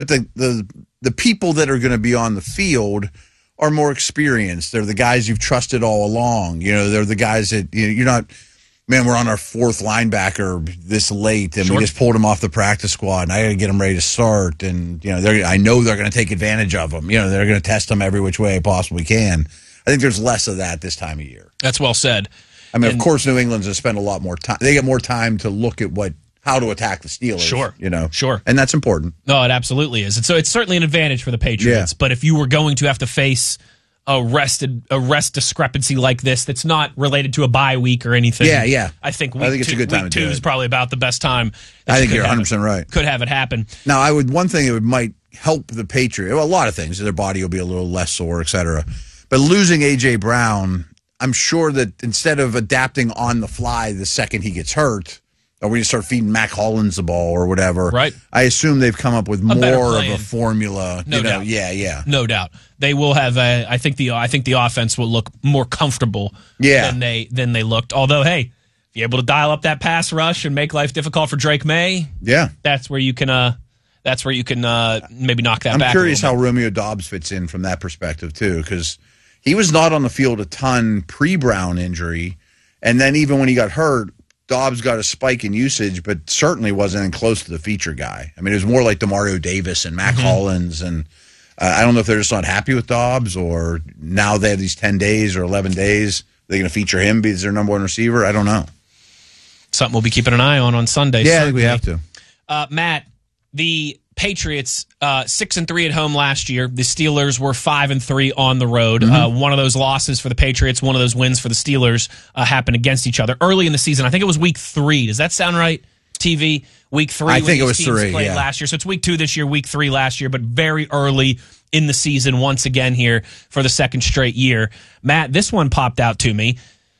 But the people that are going to be on the field are more experienced. They're the guys you've trusted all along. They're the guys that you're not. Man, we're on our fourth linebacker this late, and we just pulled him off the practice squad, and I got to get him ready to start. And I know they're going to take advantage of him. They're going to test him every which way I possibly can. I think there's less of that this time of year. That's well said. I mean, of course, New England's going to spend a lot more time. They get more time to look at how to attack the Steelers. Sure. And that's important. No, it absolutely is. And so it's certainly an advantage for the Patriots. Yeah. But if you were going to have to face a rest discrepancy like this that's not related to a bye week or anything. Yeah. I think it's a good time week to do 2 is probably about the best time. I think you're 100% right. Could have it happen. Now, one thing that might help the Patriots, a lot of things, their body will be a little less sore, et cetera. But losing A.J. Brown, I'm sure that instead of adapting on the fly the second he gets hurt, or we start feeding Mac Hollins the ball or whatever. Right. I assume they've come up with more of a formula. No doubt. Yeah. No doubt. They will have. I think the offense will look more comfortable. Than they looked. Although, hey, if you're able to dial up that pass rush and make life difficult for Drake May, that's where you can. Maybe knock that back. I'm curious how Romeo Doubs fits in from that perspective too, because he was not on the field a ton pre-Brown injury, and then even when he got hurt, Dobbs got a spike in usage, but certainly wasn't close to the feature guy. I mean, it was more like DeMario Davis and Mac Hollins, and I don't know if they're just not happy with Dobbs, or now they have these 10 days or 11 days. They're going to feature him as their number one receiver? I don't know. Something we'll be keeping an eye on Sunday. Yeah, I think we have to. Matt, the Patriots 6-3 at home last year. The Steelers were 5-3 on the road. One of those losses for the Patriots, one of those wins for the Steelers happened against each other early in the season. I think it was week 3. Does that sound right? TV week 3. I think it was 3. Played last year, so it's week 2 this year, week 3 last year, but very early in the season once again here for the second straight year. Matt, this one popped out to me.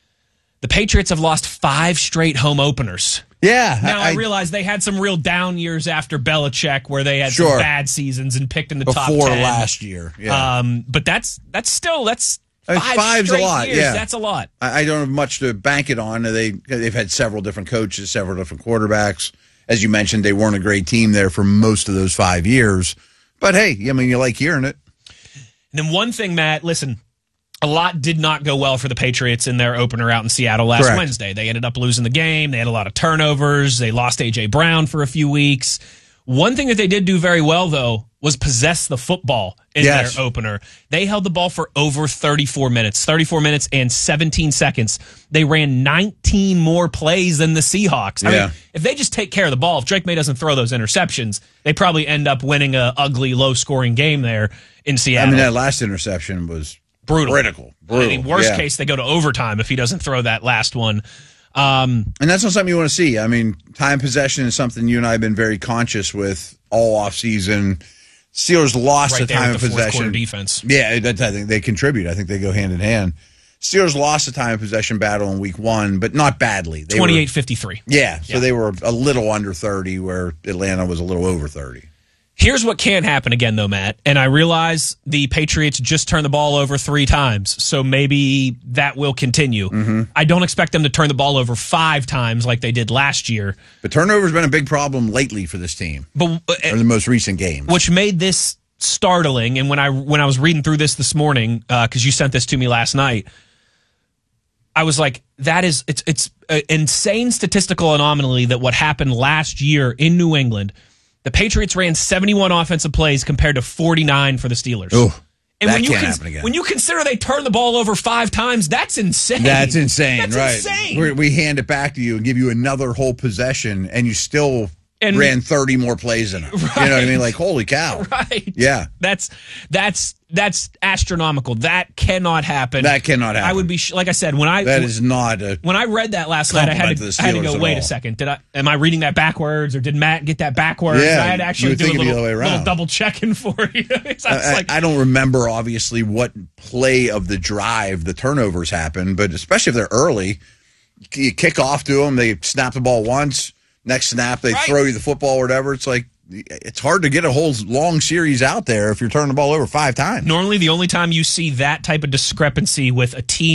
The Patriots have lost 5 straight home openers. Yeah. Now, I realize they had some real down years after Belichick where they had some bad seasons and picked in the top 10. Before last year. Yeah. But that's still 5 5's straight a lot. years. Yeah. That's a lot. I don't have much to bank it on. They've had several different coaches, several different quarterbacks. As you mentioned, they weren't a great team there for most of those 5 years. But, hey, I mean, you like hearing it. And then one thing, Matt, listen, a lot did not go well for the Patriots in their opener out in Seattle last Wednesday. They ended up losing the game. They had a lot of turnovers. They lost A.J. Brown for a few weeks. One thing that they did do very well, though, was possess the football in their opener. They held the ball for over 34 minutes and 17 seconds. They ran 19 more plays than the Seahawks. I mean, if they just take care of the ball, if Drake May doesn't throw those interceptions, they probably end up winning a ugly, low-scoring game there in Seattle. I mean, that last interception was brutal. Brutal. I mean, worst case, they go to overtime if he doesn't throw that last one. And that's not something you want to see. I mean, time possession is something you and I have been very conscious with all offseason. Steelers lost the time of possession. Defense. Yeah, I think they contribute. I think they go hand in hand. Steelers lost the time of possession battle in week 1, but not badly. 28-53. Yeah, so they were a little under 30, where Atlanta was a little over 30. Here's what can happen again, though, Matt. And I realize the Patriots just turned the ball over 3 times, so maybe that will continue. I don't expect them to turn the ball over 5 times like they did last year. But turnover's been a big problem lately for this team, or the most recent games. Which made this startling, and when I was reading through this morning, because you sent this to me last night, I was like, it's an insane statistical anomaly that what happened last year in New England, the Patriots ran 71 offensive plays compared to 49 for the Steelers. Oh, and that can't happen again. When you consider they turned the ball over 5 times, that's insane. That's insane, that's right? Insane. We hand it back to you and give you another whole possession, and you still ran 30 more plays in it. Right. You know what I mean? Like, holy cow. Right. Yeah. That's astronomical. That cannot happen. That cannot happen. I would be like I said when I read that last night. I had to go. Wait a second. Am I reading that backwards, or did Matt get that backwards? Yeah, I had to actually do a little double checking for you. I don't remember obviously what play of the drive the turnovers happened, but especially if they're early, you kick off to them. They snap the ball once. Next snap, they throw you the football or whatever. It's like, it's hard to get a whole long series out there if you're turning the ball over 5 times. Normally, the only time you see that type of discrepancy with a team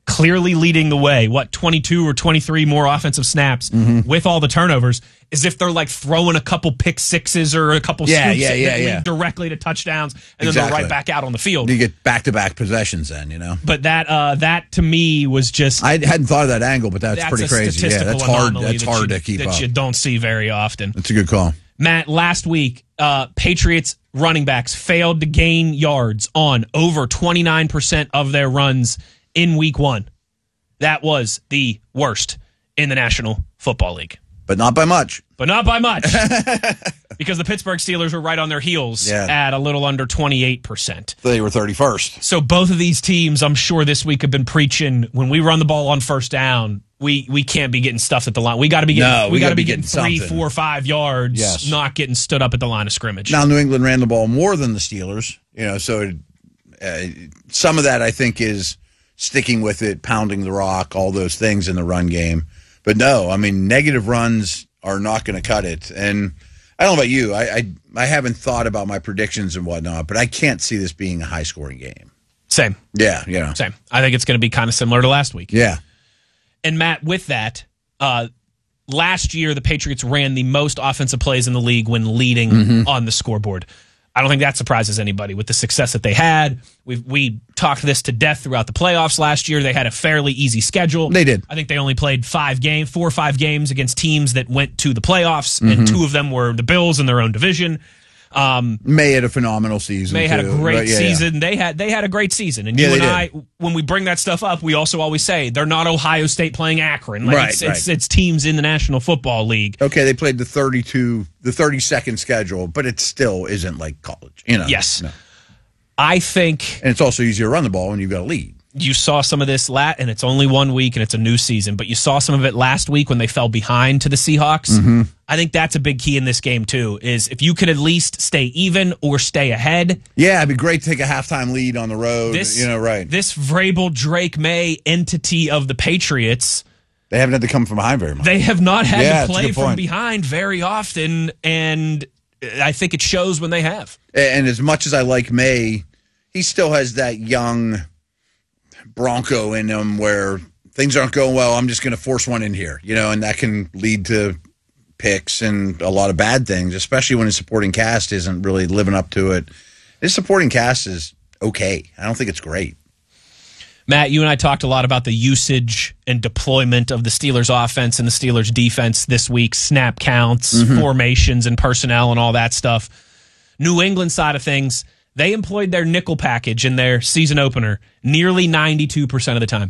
clearly leading the way, 22 or 23 more offensive snaps with all the turnovers, as if they're like throwing a couple pick sixes or a couple scoops that lead directly to touchdowns, and then they're right back out on the field. You get back-to-back possessions then, But that to me was just... I hadn't thought of that angle, but that's pretty crazy. Yeah, that's hard. That's hard to keep up. That you don't see very often. That's a good call. Matt, last week, Patriots running backs failed to gain yards on over 29% of their runs in week 1. That was the worst in the National Football League. But not by much. Because the Pittsburgh Steelers were right on their heels at a little under 28%. They were 31st. So both of these teams, I'm sure this week, have been preaching, when we run the ball on first down, we can't be getting stuffed at the line. We got to be getting 3, 4, 5 yards, not getting stood up at the line of scrimmage. Now, New England ran the ball more than the Steelers, so some of that, I think, is sticking with it, pounding the rock, all those things in the run game. But no, I mean, negative runs are not going to cut it. And I don't know about you. I haven't thought about my predictions and whatnot, but I can't see this being a high-scoring game. Same. Yeah. Same. I think it's going to be kind of similar to last week. Yeah. And, Matt, with that, last year the Patriots ran the most offensive plays in the league when leading on the scoreboard. I don't think that surprises anybody with the success that they had. We talked this to death throughout the playoffs last year. They had a fairly easy schedule. They did. I think they only played 4 or 5 games against teams that went to the playoffs, and 2 of them were the Bills in their own division. May had a phenomenal season. May had a great season. They had a great season. And you and I, when we bring that stuff up, we also always say they're not Ohio State playing Akron. It's teams in the National Football League. Okay, they played the 32nd schedule, but it still isn't like college. Yes. No. I think, and it's also easier to run the ball when you've got a lead. You saw some of this and it's only 1 week and it's a new season, but you saw some of it last week when they fell behind to the Seahawks. I think that's a big key in this game too, is if you could at least stay even or stay ahead. Yeah, it'd be great to take a halftime lead on the road. This Vrabel, Drake May entity of the Patriots, they haven't had to come from behind very much. They have not had to play from behind very often, and I think it shows when they have. And as much as I like May, he still has that young Bronco in him where things aren't going well. I'm just going to force one in here, and that can lead to picks and a lot of bad things, especially when his supporting cast isn't really living up to it. His supporting cast is okay. I don't think it's great. Matt, you and I talked a lot about the usage and deployment of the Steelers offense and the Steelers defense this week, snap counts, formations and personnel and all that stuff. New England side of things, they employed their nickel package in their season opener nearly 92% of the time,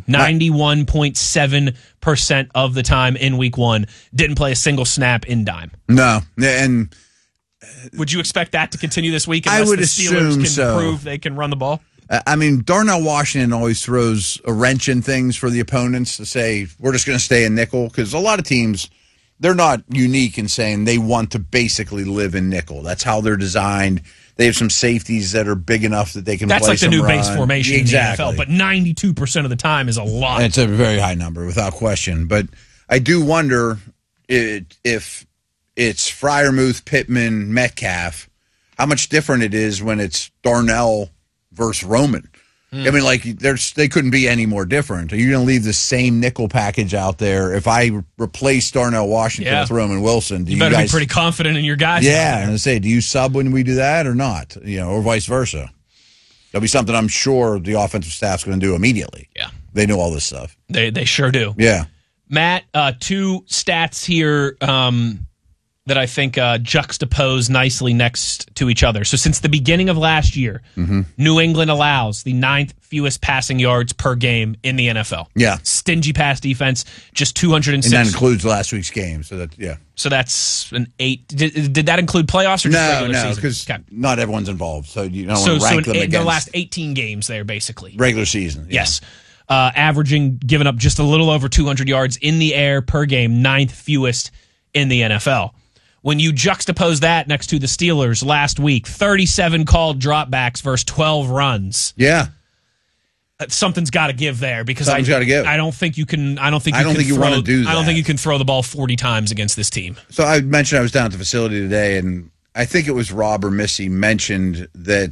91.7% of the time in week 1. Didn't play a single snap in dime. No, and would you expect that to continue this week unless I would the Steelers assume can prove they can run the ball? I mean, Darnell Washington always throws a wrench in things for the opponents to say, we're just going to stay in nickel, because a lot of teams, they're not unique in saying they want to basically live in nickel. That's how they're designed. They have some safeties that are big enough that they can play some run. That's like the new base formation in the NFL, but 92% of the time is a lot. It's a very high number, without question. But I do wonder if it's Freiermuth, Pittman, Metcalf, how much different it is when it's Darnell versus Roman. I mean, they couldn't be any more different. Are you going to leave the same nickel package out there? If I replace Darnell Washington with Roman Wilson, you better be pretty confident in your guys. Yeah, and I say, do you sub when we do that or not? Or vice versa. That'll be something I'm sure the offensive staff's going to do immediately. Yeah, they know all this stuff. They sure do. Yeah, Matt, 2 stats here that I think juxtapose nicely next to each other. So since the beginning of last year, New England allows the 9th fewest passing yards per game in the NFL. Yeah. Stingy pass defense, just 206. And that includes last week's game. So that's an 8. Did that include playoffs or just regular season? No, because not everyone's involved. So you don't want to rank them against the last 18 games there, basically. Regular season. Yeah. Yes. Averaging, giving up just a little over 200 yards in the air per game, 9th fewest in the NFL. When you juxtapose that next to the Steelers last week, 37 called dropbacks versus 12 runs. Yeah. Something's got to give there, because I don't think you can. I don't think you want to do that. I don't think you can throw the ball 40 times against this team. So I mentioned I was down at the facility today, and I think it was Rob or Missy mentioned that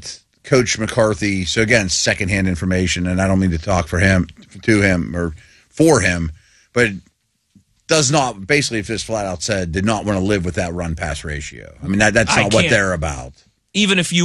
Coach McCarthy, so again, secondhand information, and I don't mean to talk to him or for him, but does not, basically, if this flat out said, did not want to live with that run-pass ratio. I mean, that's not what they're about. Even if you